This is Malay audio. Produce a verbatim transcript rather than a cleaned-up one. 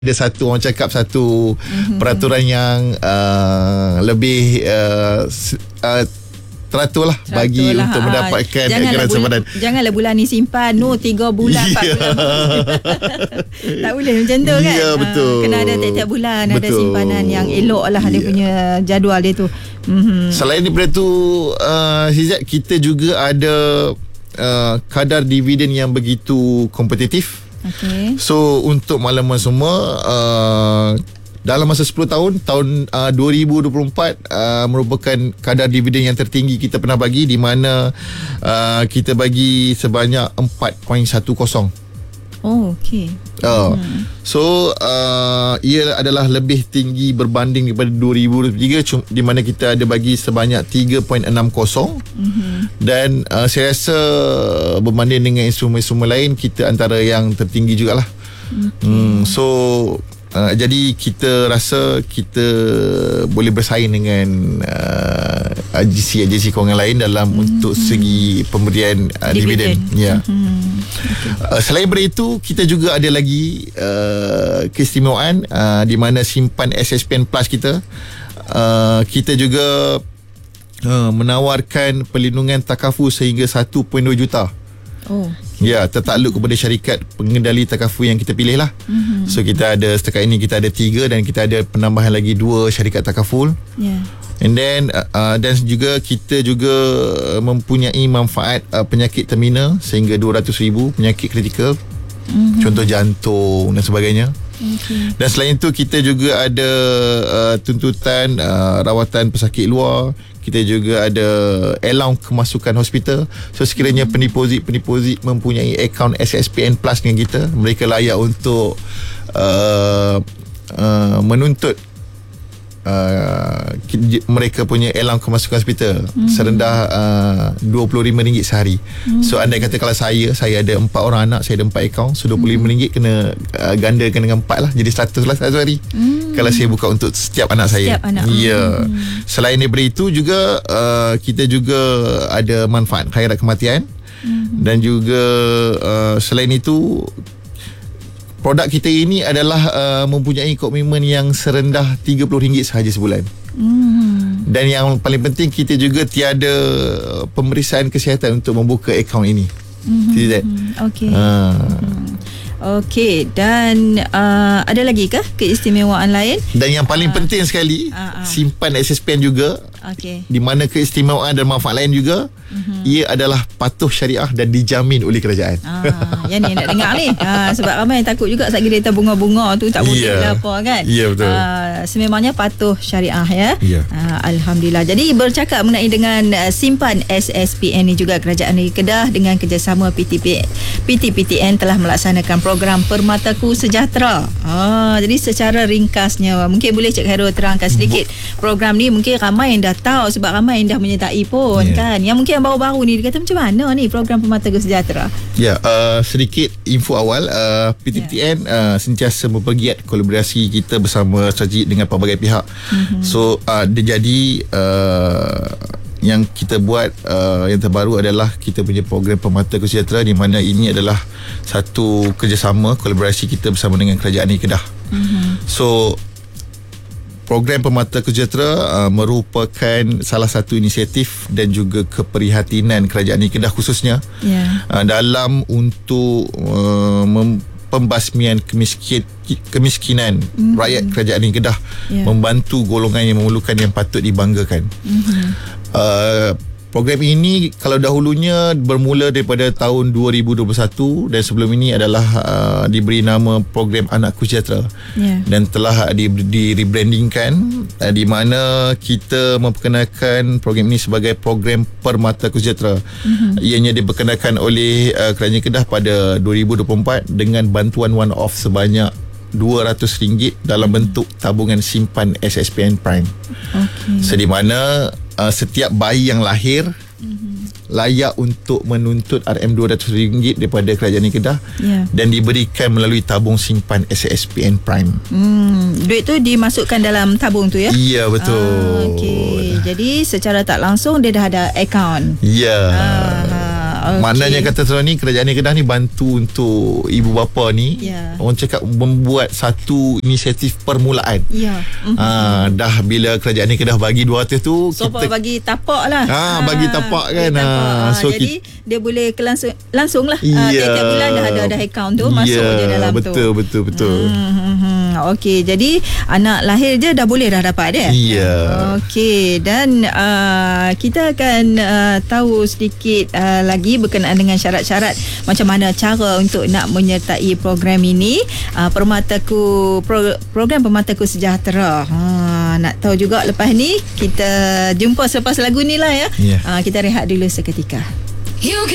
Ada satu orang cakap satu mm-hmm. peraturan yang uh, lebih uh, uh, teratur lah teratur bagi lah, untuk ha. mendapatkan janganlah simpanan. Bul- janganlah bulan ni simpan no tiga bulan empat yeah. bulan tak boleh macam tu kan. Ya yeah, betul. Ha, kena ada tiap-tiap bulan betul. Ada simpanan yang elok lah yeah. dia punya jadual dia tu. Mm-hmm. Selain daripada tu uh, Hizat, kita juga ada uh, kadar dividen yang begitu kompetitif. Okay. So untuk makluman semua, uh, dalam masa sepuluh tahun, tahun uh, dua ribu dua puluh empat uh, merupakan kadar dividen yang tertinggi kita pernah bagi, di mana uh, kita bagi sebanyak empat perpuluhan satu kosong. Oh, okey. Uh, hmm. So uh, ia adalah lebih tinggi berbanding daripada dua ribu dua puluh tiga, di mana kita ada bagi sebanyak tiga perpuluhan enam kosong. Hmm. Dan uh, saya rasa berbanding dengan instrumen-instrumen lain, kita antara yang tertinggi jugalah. Okay. Hmm, so Uh, jadi kita rasa kita boleh bersaing dengan uh, agensi agensi kewangan lain dalam mm-hmm. untuk segi pemberian uh, dividen. Ya. Mm-hmm. Okay. Uh, selain daripada itu, kita juga ada lagi uh, keistimewaan uh, di mana simpan S S P N Plus kita, uh, kita juga uh, menawarkan perlindungan takaful sehingga satu perpuluhan dua juta. Oh. Ya, tertakluk kepada syarikat pengendali takaful yang kita pilih lah. Mm-hmm. So kita ada, setakat ini kita ada tiga, dan kita ada penambahan lagi dua syarikat takaful. Yeah. And then uh, dan juga kita juga mempunyai manfaat uh, penyakit terminal sehingga dua ratus ribu, penyakit kritikal. Mm-hmm. Contoh jantung dan sebagainya. Okay. Dan selain itu, kita juga ada uh, tuntutan uh, rawatan pesakit luar. Kita juga ada allowance kemasukan hospital. So sekiranya hmm. pendeposit-pendeposit mempunyai akaun S S P N Plus dengan kita, mereka layak untuk uh, uh, menuntut uh, mereka punya allowance kemasukan hospital hmm. serendah uh, dua puluh lima ringgit sehari. Hmm. So andai kata kalau saya Saya ada empat orang anak, saya ada empat akaun, so dua puluh lima ringgit kena uh, gandakan dengan empat lah, jadi seratus lah satu hari. Hmm. Kalau saya buka untuk setiap anak saya. Setiap anak. Ya. Hmm. Selain daripada itu juga uh, kita juga ada manfaat khairat kematian. Hmm. Dan juga uh, selain itu, produk kita ini adalah uh, mempunyai komitmen yang serendah tiga puluh ringgit sahaja sebulan. Hmm. Dan yang paling penting, kita juga tiada pemeriksaan kesihatan untuk membuka akaun ini. Hmm. Okey. Uh. Hmm. Okey, dan uh, ada lagi ke keistimewaan lain? Dan yang paling uh, penting sekali, uh, uh. simpan S S P N juga. Okey. Di mana keistimewaan dan manfaat lain juga, uh-huh. ia adalah patuh syariah dan dijamin oleh kerajaan. Ah, yang ni nak dengar ni. Ah, sebab ramai yang takut juga saat kereta bunga-bunga tu tak boleh yeah. lah apa kan. Ya yeah, betul. Ah, sememangnya patuh syariah ya. Yeah. Ah, Alhamdulillah. Jadi bercakap mengenai dengan uh, simpan S S P N ni juga, Kerajaan Negeri Kedah dengan kerjasama P T P P T P T N telah melaksanakan program Permataku Sejahtera. Ah, jadi secara ringkasnya, mungkin boleh Cik Khairul terangkan sedikit program ni. Mungkin ramai yang dah tahu sebab ramai yang dah menyertai pun yeah. kan. Yang mungkin yang baru-baru ni dia kata macam mana ni program Permataku Sejahtera. Ya, yeah, uh, sedikit info awal. uh, P T P T N yeah. uh, sentiasa berpegiat kolaborasi kita bersama strategik dengan pelbagai pihak. Mm-hmm. So uh, dia jadi uh, yang kita buat uh, yang terbaru adalah kita punya program Permataku Sejahtera, di mana ini adalah satu kerjasama kolaborasi kita bersama dengan Kerajaan Negeri Kedah. Mm-hmm. So program Permataku Sejahtera uh, merupakan salah satu inisiatif dan juga keprihatinan Kerajaan Negeri Kedah khususnya yeah. uh, dalam untuk uh, mem- pembasmian kemiskin, kemiskinan mm-hmm. rakyat Kerajaan Negeri Kedah, yeah. membantu golongan yang memerlukan yang patut dibanggakan. Mm-hmm. Uh, program ini kalau dahulunya bermula daripada tahun dua ribu dua puluh satu, dan sebelum ini adalah uh, diberi nama program Anakku Sejahtera, yeah. dan telah di, di rebrandingkan uh, di mana kita memperkenalkan program ini sebagai program Permataku Sejahtera. Mm-hmm. Ianya diperkenalkan oleh uh, Kerajaan Kedah pada dua ribu dua puluh empat dengan bantuan one off sebanyak dua ratus ringgit dalam bentuk tabungan simpan S S P N Prime. Okay. So di mana uh, setiap bayi yang lahir mm-hmm. layak untuk menuntut R M dua ratus ringgit daripada Kerajaan Negeri Kedah, yeah. dan diberikan melalui tabung simpan S S P N Prime. Hmm, duit tu dimasukkan dalam tabung tu ya? Ya, betul. Ah, okey. Jadi secara tak langsung dia dah ada akaun. Ya. Ah, okay. Maknanya kata Sarah ni, kerajaan ni Kedah ni bantu untuk ibu bapa ni. Ya. Orang cakap membuat satu inisiatif permulaan. Ya. Mm-hmm. Ah, dah bila kerajaan ni Kedah bagi dua ratus tu, so kita bagi tapak lah. Ah, bagi tapak kan. Tapak. Ah, so jadi kita, dia boleh ke langsung langsung lah. Yeah. Ah, tiap-tiap bulan dah ada ada akaun tu, masuk yeah, je dalam betul, tu. Betul betul betul. Hmm, okey, jadi anak lahir je dah boleh dah dapat dia. Ya. Yeah. Okey, dan uh, kita akan uh, tahu sedikit uh, lagi berkenaan dengan syarat-syarat macam mana cara untuk nak menyertai program ini. Uh, Permataku pro, program Permataku Sejahtera. Ha, nak tahu juga lepas ni kita jumpa selepas lagu ni lah ya. Yeah. Uh, kita rehat dulu seketika.